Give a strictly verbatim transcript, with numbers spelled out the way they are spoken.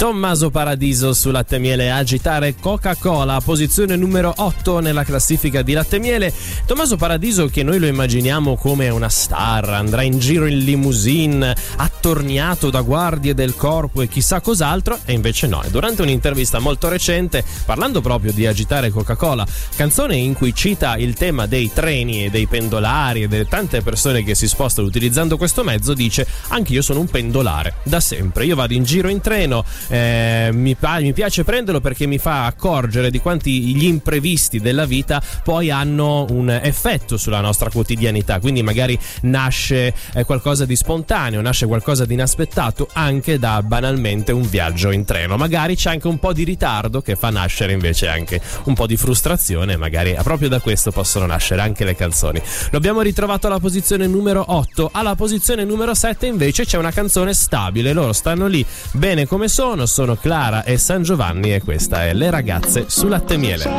Tommaso Paradiso su Latte Miele, agitare Coca-Cola, posizione numero otto nella classifica di Latte Miele. Tommaso Paradiso, che noi lo immaginiamo come una star, andrà in giro in limousine, attorniato da guardie del corpo e chissà cos'altro, e invece no. Durante un'intervista molto recente, parlando proprio di agitare Coca-Cola, canzone in cui cita il tema dei treni e dei pendolari e delle tante persone che si spostano utilizzando questo mezzo, dice: anch'io sono un pendolare da sempre, io vado in giro in treno. Eh, mi, mi piace prenderlo perché mi fa accorgere di quanti gli imprevisti della vita poi hanno un effetto sulla nostra quotidianità, quindi magari nasce eh, qualcosa di spontaneo, nasce qualcosa di inaspettato anche da banalmente un viaggio in treno. Magari c'è anche un po' di ritardo che fa nascere invece anche un po' di frustrazione, magari proprio da questo possono nascere anche le canzoni. Lo abbiamo ritrovato alla posizione numero otto. Alla posizione numero sette invece c'è una canzone stabile, loro stanno lì bene come sono. Sono Clara e San Giovanni e questa è Le ragazze su Latte Miele.